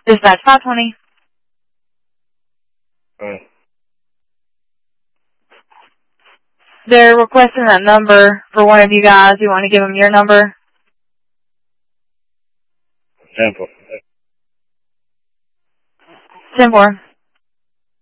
Dispatch 520. They're requesting that number for one of you guys. You want to give them your number? 10-4. 10-4.